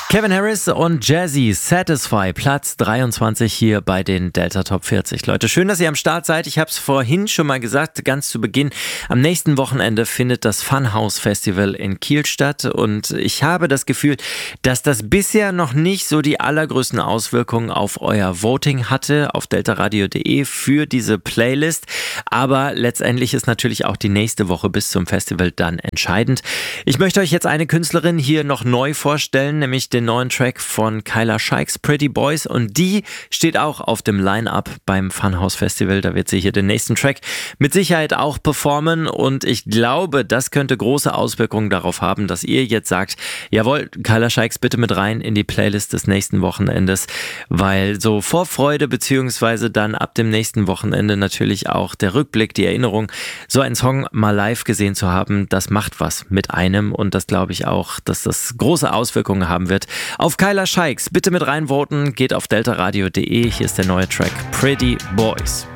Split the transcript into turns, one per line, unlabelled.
Calvin Harris und Jazzy, Satisfy, Platz 23 hier bei den Delta Top 40. Leute, schön, dass ihr am Start seid. Ich habe es vorhin schon mal gesagt, ganz zu Beginn. Am nächsten Wochenende findet das Funhouse Festival in Kiel statt und ich habe das Gefühl, dass das bisher noch nicht so die allergrößten Auswirkungen auf euer Voting hatte auf deltaradio.de für diese Playlist. Aber letztendlich ist natürlich auch die nächste Woche bis zum Festival dann entscheidend. Ich möchte euch jetzt eine Künstlerin hier noch neu vorstellen, nämlich den neuen Track von Kyla Shikes, Pretty Boys, und die steht auch auf dem Line-Up beim Funhouse Festival. Da wird sie hier den nächsten Track mit Sicherheit auch performen und ich glaube, das könnte große Auswirkungen darauf haben, dass ihr jetzt sagt, jawohl, Kyla Shikes bitte mit rein in die Playlist des nächsten Wochenendes, weil so Vorfreude beziehungsweise dann ab dem nächsten Wochenende natürlich auch der Rückblick, die Erinnerung, so einen Song mal live gesehen zu haben, das macht was mit einem und das glaube ich auch, dass das große Auswirkungen haben wird. Auf Kyla Shikes bitte mit reinvoten, geht auf deltaradio.de, hier ist der neue Track Pretty Boys.